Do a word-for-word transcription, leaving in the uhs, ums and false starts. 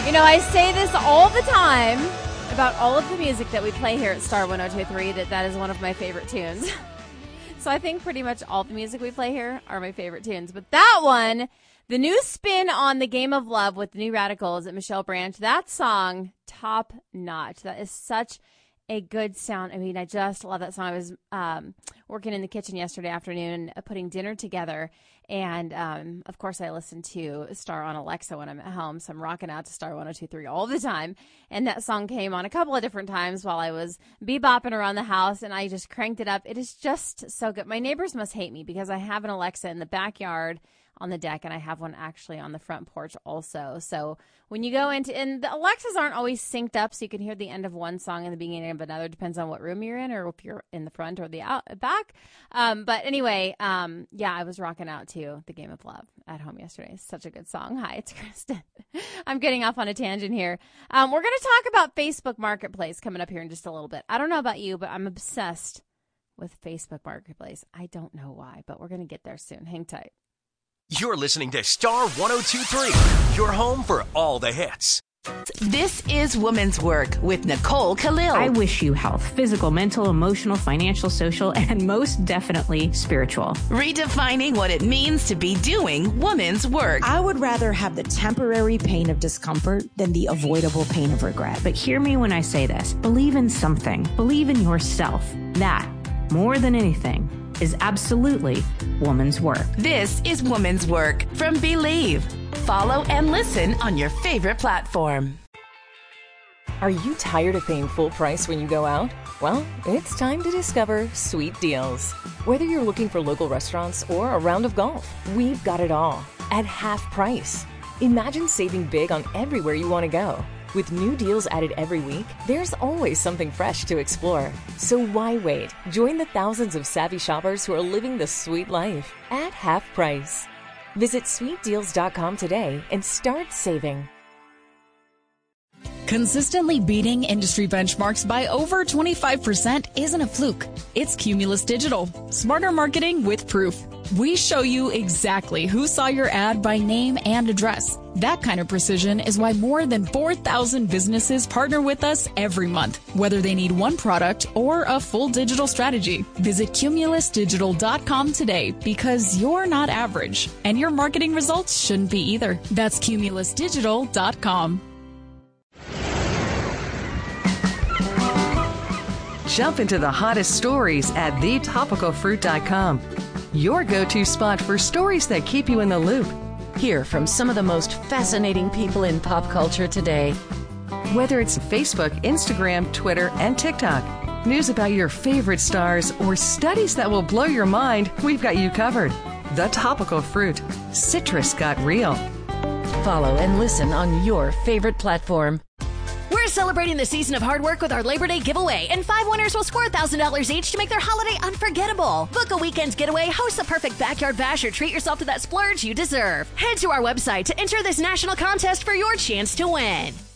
You know, I say this all the time about all of the music that we play here at Star one oh two three, that that is one of my favorite tunes. So I think pretty much all the music we play here are my favorite tunes. But that one, the new spin on The Game of Love with the New Radicals at Michelle Branch, that song, top notch. That is such a good sound. I mean, I just love that song. I was um, working in the kitchen yesterday afternoon, uh, putting dinner together. And, um, of course, I listen to Star on Alexa when I'm at home. So I'm rocking out to Star one oh two three all the time. And that song came on a couple of different times while I was bebopping around the house. And I just cranked it up. It is just so good. My neighbors must hate me because I have an Alexa in the backyard on the deck, and I have one actually on the front porch also. So when you go into, and the Alexas aren't always synced up, so you can hear the end of one song and the beginning of another. Depends on what room you're in, or if you're in the front or the out, back. Um, but anyway, um, yeah, I was rocking out to The Game of Love at home yesterday. It's such a good song. Hi, it's Kristen. I'm getting off on a tangent here. Um, we're going to talk about Facebook Marketplace coming up here in just a little bit. I don't know about you, but I'm obsessed with Facebook Marketplace. I don't know why, but we're going to get there soon. Hang tight. You're listening to Star one oh two three, your home for all the hits. This is Woman's Work with Nicole Khalil. I wish you health, physical, mental, emotional, financial, social, and most definitely spiritual. Redefining what it means to be doing woman's work. I would rather have the temporary pain of discomfort than the avoidable pain of regret. But hear me when I say this. Believe in something. Believe in yourself. That, more than anything, is absolutely woman's work. This is Woman's Work from Believe. Follow and listen on your favorite platform. Are you tired of paying full price when you go out? Well, it's time to discover Sweet Deals. Whether you're looking for local restaurants or a round of golf, we've got it all at half price. Imagine saving big on everywhere you want to go. With new deals added every week, there's always something fresh to explore. So why wait? Join the thousands of savvy shoppers who are living the sweet life at half price. Visit sweet deals dot com today and start saving. Consistently beating industry benchmarks by over twenty-five percent isn't a fluke. It's Cumulus Digital. Smarter marketing with proof. We show you exactly who saw your ad by name and address. That kind of precision is why more than four thousand businesses partner with us every month, whether they need one product or a full digital strategy. Visit cumulus digital dot com today, because you're not average, and your marketing results shouldn't be either. That's cumulus digital dot com. Jump into the hottest stories at the topical fruit dot com. Your go-to spot for stories that keep you in the loop. Hear from some of the most fascinating people in pop culture today. Whether it's Facebook, Instagram, Twitter, and TikTok, news about your favorite stars, or studies that will blow your mind, we've got you covered. The Topical Fruit. Citrus got real. Follow and listen on your favorite platform. We're celebrating the season of hard work with our Labor Day giveaway, and five winners will score one thousand dollars each to make their holiday unforgettable. Book a weekend getaway, host the perfect backyard bash, or treat yourself to that splurge you deserve. Head to our website to enter this national contest for your chance to win.